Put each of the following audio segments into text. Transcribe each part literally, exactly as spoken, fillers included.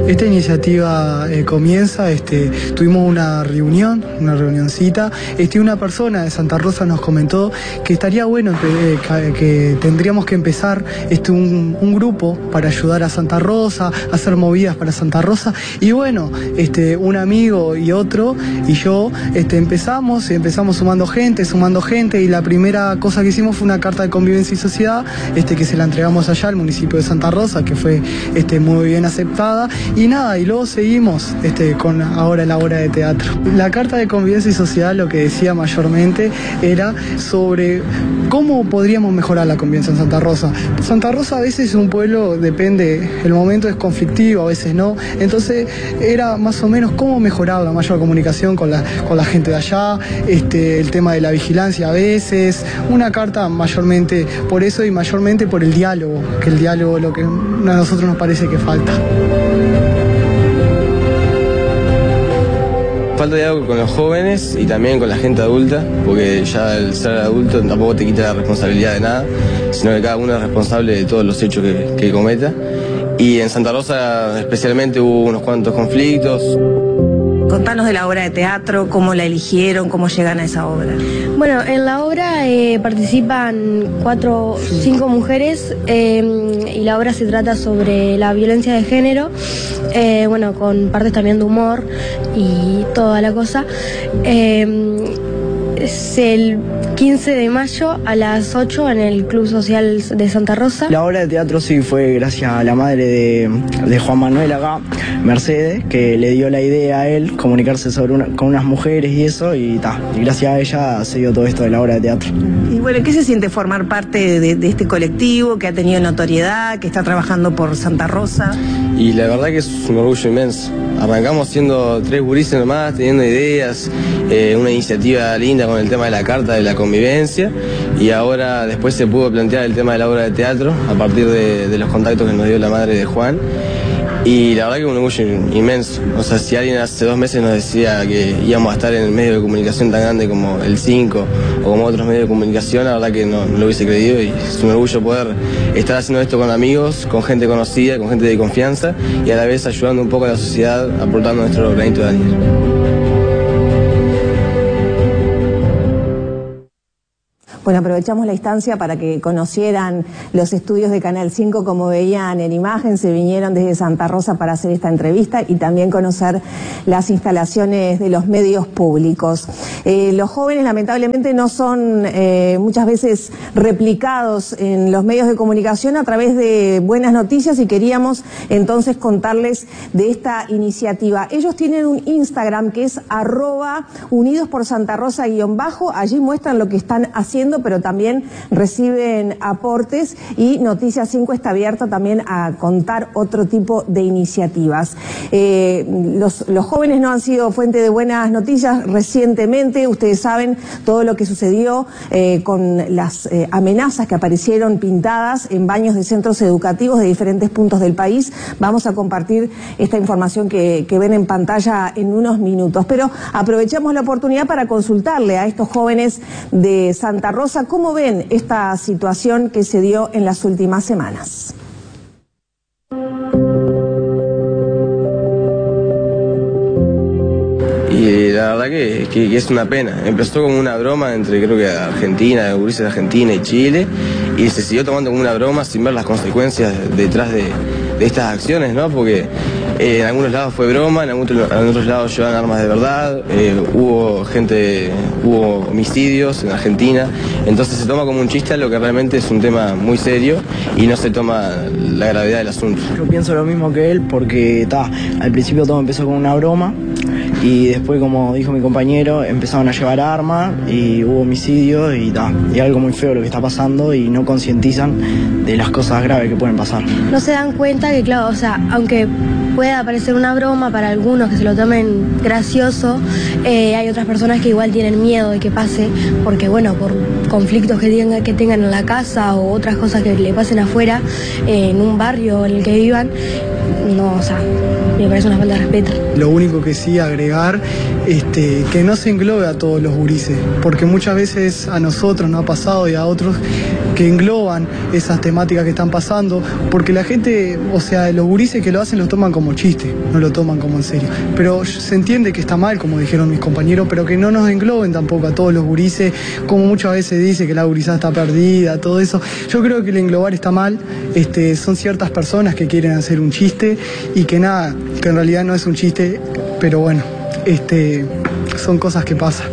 Esta iniciativa eh, comienza, este, tuvimos una reunión, una reunioncita, este, una persona de Santa Rosa nos comentó que estaría bueno eh, que, que tendríamos que empezar este, un, un grupo para ayudar a Santa Rosa, hacer movidas para Santa Rosa, y bueno, este, un amigo y otro y yo este, empezamos, empezamos sumando gente, sumando gente, y la primera cosa que hicimos fue una carta de convivencia y sociedad, este, que se la entregamos allá al municipio de Santa Rosa, que fue este, muy bien aceptada, y nada, y luego seguimos este, con ahora la obra de teatro. La carta de convivencia y sociedad lo que decía mayormente era sobre cómo podríamos mejorar la convivencia en Santa Rosa. Santa Rosa a veces es un pueblo, depende, el momento es conflictivo, a veces no, entonces era más o menos cómo mejorar la mayor comunicación con la, con la gente de allá, este, el tema de la vigilancia a veces, una carta mayormente por eso y mayormente por el diálogo, que el diálogo lo que a nosotros nos parece que falta. Falta diálogo con los jóvenes y también con la gente adulta, porque ya el ser adulto tampoco te quita la responsabilidad de nada, sino que cada uno es responsable de todos los hechos que, que cometa. Y en Santa Rosa especialmente hubo unos cuantos conflictos. Contanos de la obra de teatro, cómo la eligieron, cómo llegan a esa obra. Bueno, en la obra eh, participan cuatro, cinco mujeres eh, y la obra se trata sobre la violencia de género, eh, bueno, con partes también de humor y toda la cosa. Eh, es el quince de mayo a las ocho en el Club Social de Santa Rosa. La obra de teatro sí fue gracias a la madre de, de Juan Manuel acá, Mercedes, que le dio la idea a él comunicarse sobre una, con unas mujeres y eso, y ta, y gracias a ella se dio todo esto de la obra de teatro. Y bueno, ¿qué se siente formar parte de, de este colectivo que ha tenido notoriedad, que está trabajando por Santa Rosa? Y la verdad que es un orgullo inmenso. Arrancamos siendo tres gurises nomás, teniendo ideas, eh, una iniciativa linda con el tema de la carta de la convivencia, y ahora después se pudo plantear el tema de la obra de teatro a partir de, de los contactos que nos dio la madre de Juan. Y la verdad que es un orgullo inmenso. O sea, si alguien hace dos meses nos decía que íbamos a estar en el medio de comunicación tan grande como el cinco o como otros medios de comunicación, la verdad que no, no lo hubiese creído, y es un orgullo poder estar haciendo esto con amigos, con gente conocida, con gente de confianza, y a la vez ayudando un poco a la sociedad, aportando nuestro granito de arena. Bueno, aprovechamos la instancia para que conocieran los estudios de Canal cinco, como veían en imagen, se vinieron desde Santa Rosa para hacer esta entrevista y también conocer las instalaciones de los medios públicos. Eh, los jóvenes lamentablemente no son eh, muchas veces replicados en los medios de comunicación a través de buenas noticias, y queríamos entonces contarles de esta iniciativa. Ellos tienen un Instagram que es arroba unidos por Santa Rosa guión bajo, allí muestran lo que están haciendo, pero también reciben aportes, y Noticias cinco está abierta también a contar otro tipo de iniciativas. Eh, los, los jóvenes no han sido fuente de buenas noticias recientemente, ustedes saben todo lo que sucedió eh, con las eh, amenazas que aparecieron pintadas en baños de centros educativos de diferentes puntos del país. Vamos a compartir esta información que, que ven en pantalla en unos minutos, pero aprovechamos la oportunidad para consultarle a estos jóvenes de Santa Rosa cómo ven esta situación que se dio en las últimas semanas. Y la verdad que, que, que es una pena. Empezó como una broma entre, creo que Argentina, gurises de Argentina y Chile, y se siguió tomando como una broma sin ver las consecuencias detrás de, de estas acciones, ¿no? Porque eh, en algunos lados fue broma, en algunos, en otros lados llevan armas de verdad, eh, hubo gente, hubo homicidios en Argentina, entonces se toma como un chiste lo que realmente es un tema muy serio y no se toma la gravedad del asunto. Yo pienso lo mismo que él, porque ta, al principio todo empezó con una broma, y después, como dijo mi compañero, empezaron a llevar armas y hubo homicidios y, ta, y algo muy feo lo que está pasando, y no concientizan de las cosas graves que pueden pasar. No se dan cuenta que, claro, o sea, aunque pueda parecer una broma para algunos que se lo tomen gracioso, eh, hay otras personas que igual tienen miedo de que pase, porque bueno, por conflictos que tengan, que tengan en la casa o otras cosas que le pasen afuera, eh, en un barrio en el que vivan, no, o sea, me parece una falta de respeto. Lo único que sí agregar, este, que no se englobe a todos los gurises, porque muchas veces a nosotros nos ha pasado y a otros que engloban esas temáticas que están pasando, porque la gente, o sea, los gurises que lo hacen los toman como como chiste, no lo toman como en serio. Pero se entiende que está mal, como dijeron mis compañeros, pero que no nos engloben tampoco a todos los gurises, como muchas veces dice que la gurizada está perdida, todo eso. Yo creo que el englobar está mal, este, son ciertas personas que quieren hacer un chiste y que nada, que en realidad no es un chiste, pero bueno, este, son cosas que pasan.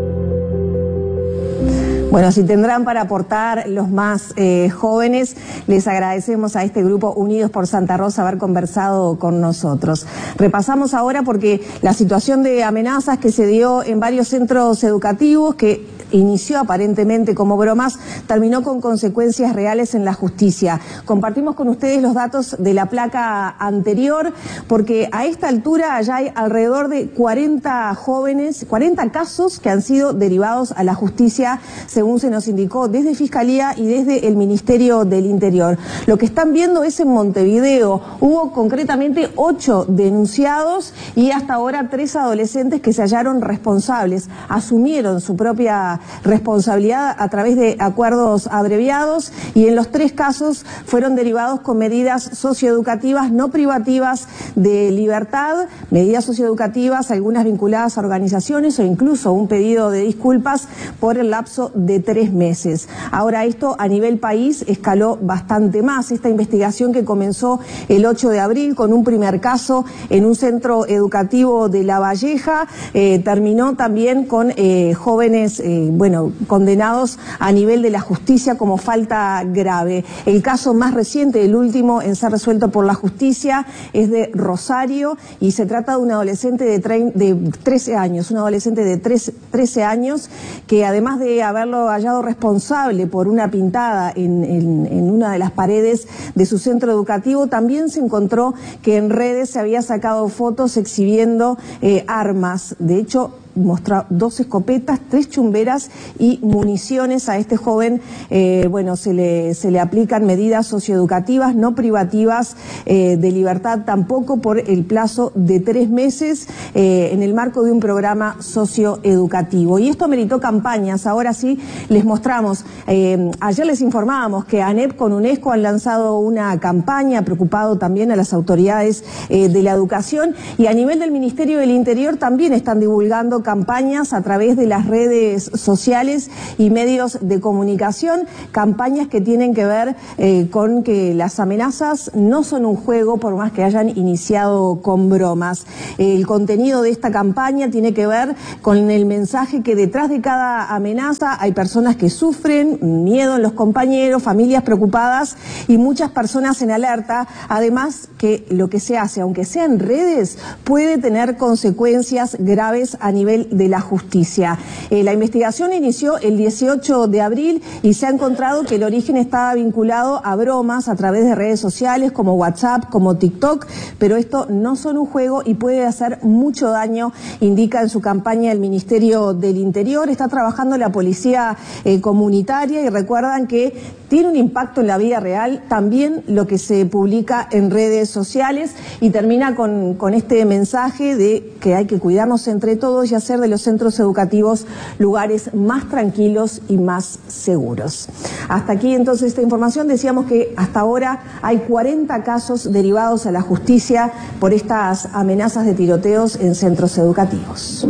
Bueno, si tendrán para aportar los más eh, jóvenes, les agradecemos a este grupo Unidos por Santa Rosa haber conversado con nosotros. Repasamos ahora porque la situación de amenazas que se dio en varios centros educativos, que inició aparentemente como bromas, terminó con consecuencias reales en la justicia. Compartimos con ustedes los datos de la placa anterior, porque a esta altura ya hay alrededor de cuarenta jóvenes, cuarenta casos que han sido derivados a la justicia, según se nos indicó desde Fiscalía y desde el Ministerio del Interior. Lo que están viendo es en Montevideo. Hubo concretamente ocho denunciados y hasta ahora tres adolescentes que se hallaron responsables, asumieron su propia responsabilidad a través de acuerdos abreviados y en los tres casos fueron derivados con medidas socioeducativas no privativas de libertad, medidas socioeducativas, algunas vinculadas a organizaciones o incluso un pedido de disculpas por el lapso de tres meses. Ahora esto a nivel país escaló bastante más. Esta investigación que comenzó el ocho de abril con un primer caso en un centro educativo de La Valleja, eh, terminó también con eh, jóvenes eh, bueno, condenados a nivel de la justicia como falta grave. El caso más reciente, el último en ser resuelto por la justicia, es de Rosario y se trata de un adolescente de, de trece años, un adolescente de trece años que además de haberlo hallado responsable por una pintada en, en, en una de las paredes de su centro educativo, también se encontró que en redes se había sacado fotos exhibiendo eh, armas. De hecho, mostró dos escopetas, tres chumberas y municiones a este joven. Eh, bueno, se le, se le aplican medidas socioeducativas, no privativas eh, de libertad tampoco, por el plazo de tres meses eh, en el marco de un programa socioeducativo. Y esto meritó campañas. Ahora sí les mostramos. Eh, ayer les informábamos que ANEP con UNESCO han lanzado una campaña, preocupado también a las autoridades eh, de la educación, y a nivel del Ministerio del Interior también están divulgando campañas a través de las redes sociales y medios de comunicación, campañas que tienen que ver eh, con que las amenazas no son un juego, por más que hayan iniciado con bromas. El contenido de esta campaña tiene que ver con el mensaje que detrás de cada amenaza hay personas que sufren, miedo en los compañeros, familias preocupadas y muchas personas en alerta, además que lo que se hace, aunque sea en redes, puede tener consecuencias graves a nivel de la justicia. Eh, la investigación inició el dieciocho de abril y se ha encontrado que el origen estaba vinculado a bromas a través de redes sociales como WhatsApp, como TikTok, pero esto no son un juego y puede hacer mucho daño, indica en su campaña el Ministerio del Interior. Está trabajando la policía eh, comunitaria y recuerdan que tiene un impacto en la vida real también lo que se publica en redes sociales, y termina con, con este mensaje de que hay que cuidarnos entre todos y hacer de los centros educativos lugares más tranquilos y más seguros. Hasta aquí entonces esta información. Decíamos que hasta ahora hay cuarenta casos derivados a la justicia por estas amenazas de tiroteos en centros educativos.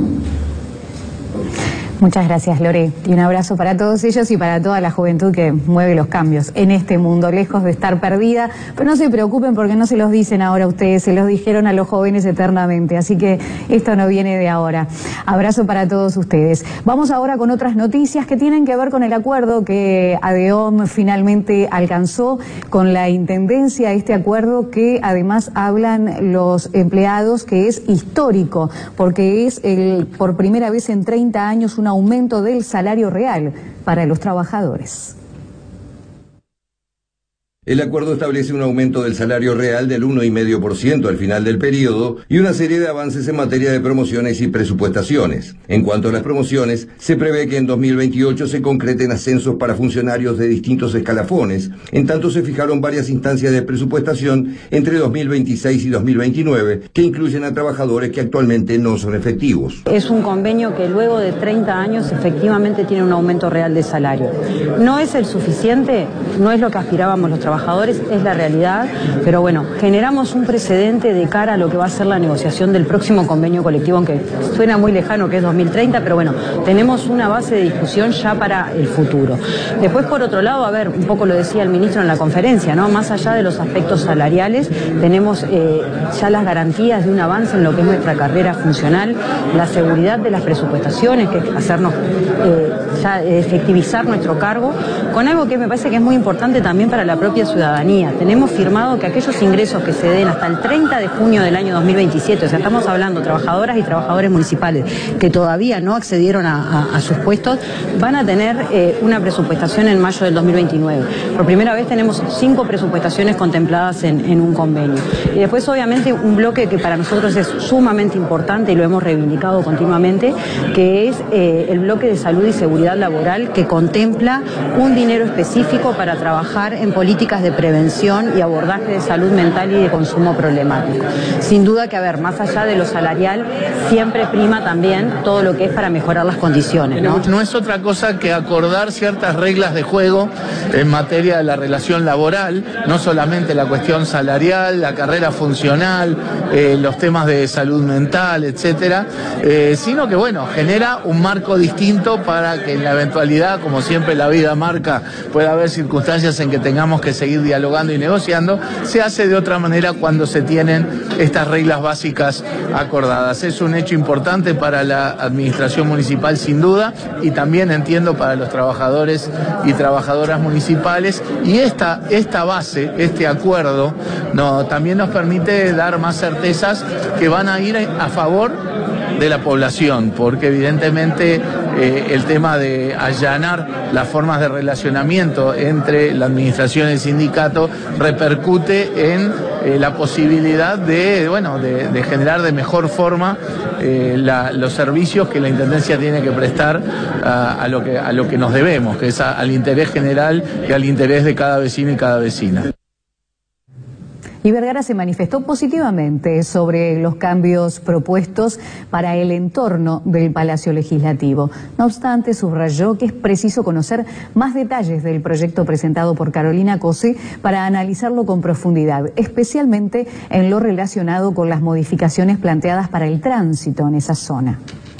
Muchas gracias, Lore, y un abrazo para todos ellos y para toda la juventud que mueve los cambios en este mundo, lejos de estar perdida. Pero no se preocupen porque no se los dicen ahora a ustedes, se los dijeron a los jóvenes eternamente, así que esto no viene de ahora. Abrazo para todos ustedes. Vamos ahora con otras noticias que tienen que ver con el acuerdo que ADEOM finalmente alcanzó con la Intendencia, este acuerdo que además hablan los empleados que es histórico, porque es el por primera vez en treinta años una aumento del salario real para los trabajadores. El acuerdo establece un aumento del salario real del uno coma cinco por ciento al final del periodo y una serie de avances en materia de promociones y presupuestaciones. En cuanto a las promociones, se prevé que en dos mil veintiocho se concreten ascensos para funcionarios de distintos escalafones. En tanto, se fijaron varias instancias de presupuestación entre dos mil veintiséis y dos mil veintinueve que incluyen a trabajadores que actualmente no son efectivos. Es un convenio que luego de treinta años efectivamente tiene un aumento real de salario. No es el suficiente, no es lo que aspirábamos los trabajadores. trabajadores, es la realidad, pero bueno, generamos un precedente de cara a lo que va a ser la negociación del próximo convenio colectivo, aunque suena muy lejano que es dos mil treinta, pero bueno, tenemos una base de discusión ya para el futuro. Después, por otro lado, a ver, un poco lo decía el ministro en la conferencia, ¿no? Más allá de los aspectos salariales, tenemos eh, ya las garantías de un avance en lo que es nuestra carrera funcional, la seguridad de las presupuestaciones, que es hacernos eh, ya efectivizar nuestro cargo, con algo que me parece que es muy importante también para la propia ciudadanía. Tenemos firmado que aquellos ingresos que se den hasta el treinta de junio del año dos mil veintisiete, o sea, estamos hablando de trabajadoras y trabajadores municipales que todavía no accedieron a, a, a sus puestos, van a tener eh, una presupuestación en mayo del dos mil veintinueve. Por primera vez tenemos cinco presupuestaciones contempladas en, en un convenio. Y después, obviamente, un bloque que para nosotros es sumamente importante y lo hemos reivindicado continuamente, que es eh, el bloque de salud y seguridad laboral, que contempla un dinero específico para trabajar en políticas de prevención y abordaje de salud mental y de consumo problemático. Sin duda que, a ver, más allá de lo salarial, siempre prima también todo lo que es para mejorar las condiciones, ¿no? No es otra cosa que acordar ciertas reglas de juego en materia de la relación laboral, no solamente la cuestión salarial, la carrera funcional, eh, los temas de salud mental, etcétera, eh, sino que, bueno, genera un marco distinto para que en la eventualidad, como siempre la vida marca, pueda haber circunstancias en que tengamos que seguir dialogando y negociando, se hace de otra manera cuando se tienen estas reglas básicas acordadas. Es un hecho importante para la administración municipal, sin duda, y también entiendo para los trabajadores y trabajadoras municipales, y esta, esta base, este acuerdo, no, también nos permite dar más certezas que van a ir a favor de la población, porque evidentemente eh, el tema de allanar las formas de relacionamiento entre la administración y el sindicato repercute en eh, la posibilidad de, bueno, de, de generar de mejor forma eh, la, los servicios que la Intendencia tiene que prestar a, a, lo que, a lo que nos debemos, que es a, al interés general y al interés de cada vecino y cada vecina. Y Vergara se manifestó positivamente sobre los cambios propuestos para el entorno del Palacio Legislativo. No obstante, subrayó que es preciso conocer más detalles del proyecto presentado por Carolina Cose para analizarlo con profundidad, especialmente en lo relacionado con las modificaciones planteadas para el tránsito en esa zona.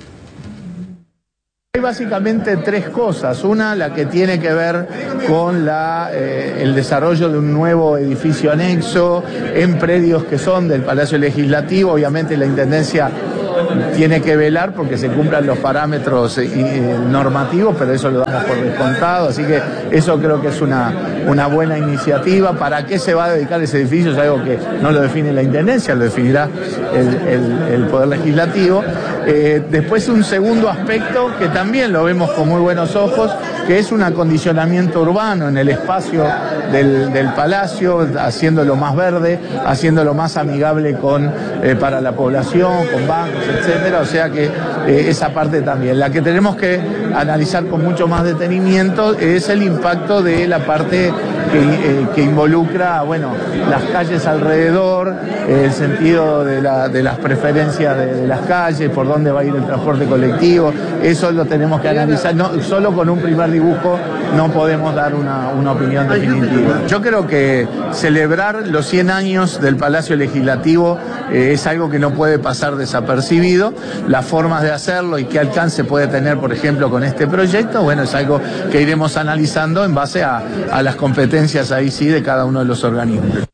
Hay básicamente tres cosas. Una, la que tiene que ver con la, eh, el desarrollo de un nuevo edificio anexo en predios que son del Palacio Legislativo. Obviamente la Intendencia tiene que velar porque se cumplan los parámetros eh, eh, normativos, pero eso lo damos por descontado, así que eso creo que es una, una buena iniciativa. ¿Para qué se va a dedicar ese edificio? Es algo que no lo define la Intendencia, lo definirá el, el, el Poder Legislativo. Eh, después un segundo aspecto que también lo vemos con muy buenos ojos, que es un acondicionamiento urbano en el espacio del, del Palacio, haciéndolo más verde, haciéndolo más amigable con, eh, para la población, con bancos, etcétera. O sea que eh, esa parte también. La que tenemos que analizar con mucho más detenimiento es el impacto de la parte que, eh, que involucra, bueno, las calles alrededor, eh, el sentido de, la, de las preferencias de, de las calles, por dónde va a ir el transporte colectivo. Eso lo tenemos que analizar. No, solo con un primer dibujo no podemos dar una, una opinión definitiva. Yo creo que celebrar los cien años del Palacio Legislativo eh, es algo que no puede pasar desapercibido. Las formas de hacerlo y qué alcance puede tener, por ejemplo, con este proyecto, bueno, es algo que iremos analizando en base a, a las competencias ahí sí de cada uno de los organismos.